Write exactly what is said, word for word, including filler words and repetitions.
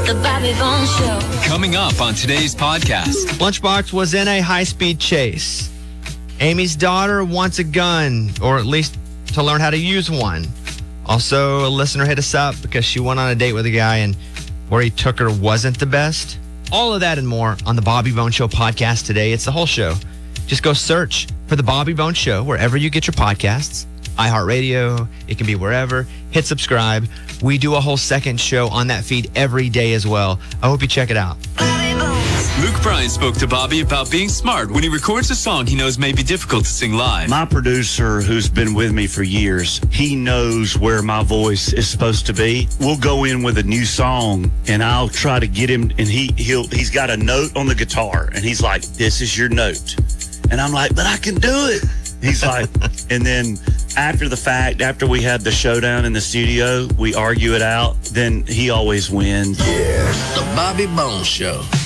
The Bobby Bones Show. Coming up on today's podcast. Lunchbox was in a high-speed chase. Amy's daughter wants a gun, or at least to learn how to use one. Also, a listener hit us up because she went on a date with a guy and where he took her wasn't the best. All of that and more on the Bobby Bones Show podcast today. It's the whole show. Just go search for the Bobby Bones Show wherever you get your podcasts. iHeartRadio, it can be wherever. Hit subscribe. We do a whole second show on that feed every day as well. I hope you check it out. Luke Bryan spoke to Bobby about being smart when he records a song he knows may be difficult to sing live. My producer, who's been with me for years, he knows where my voice is supposed to be. We'll go in with a new song, and I'll try to get him, and he, he'll, he's got a note on the guitar, and he's like, this is your note. And I'm like, but I can do it. He's like, and then after the fact, after we have the showdown in the studio, we argue it out, then he always wins. Yeah, the Bobby Bones Show.